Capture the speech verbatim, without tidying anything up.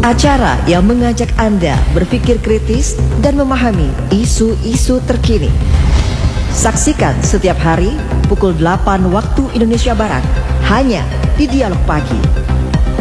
Acara yang mengajak Anda berpikir kritis dan memahami isu-isu terkini. Saksikan setiap hari pukul delapan waktu Indonesia Barat hanya di Dialog Pagi.